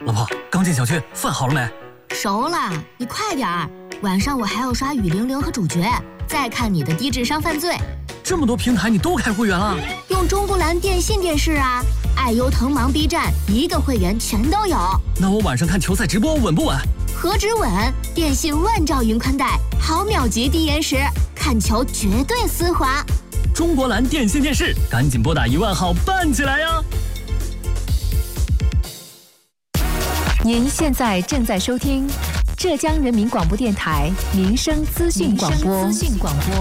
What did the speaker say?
老婆，刚进小区，饭好了没？ 熟了，你快点儿。晚上我还要刷雨霖铃和主角，再看你的低智商犯罪。 这么多平台你都开会员了？ 用中国蓝电信电视啊，爱优腾芒 B 站一个会员全都有。 那我晚上看球赛直播稳不稳？ 何止稳，电信万兆云宽带，毫秒级低延时，看球绝对丝滑。 中国蓝电信电视，赶紧拨打1万号办起来呀！ 您现在正在收听浙江人民广播电台民生资讯广播。